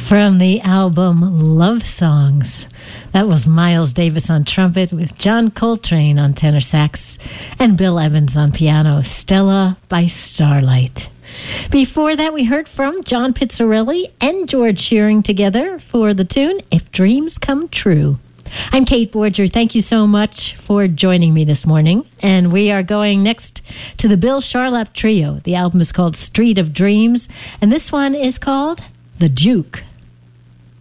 From the album Love Songs. That was Miles Davis on trumpet with John Coltrane on tenor sax and Bill Evans on piano, Stella by Starlight. Before that, we heard from John Pizzarelli and George Shearing together for the tune If Dreams Come True. I'm Kate Borger. Thank you so much for joining me this morning. And we are going next to the Bill Charlap Trio. The album is called Street of Dreams, and this one is called The Juke.